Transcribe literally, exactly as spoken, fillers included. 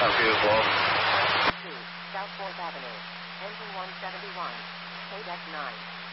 Copy as well. two, South fourth Avenue. Engine one seventy-one. K nine.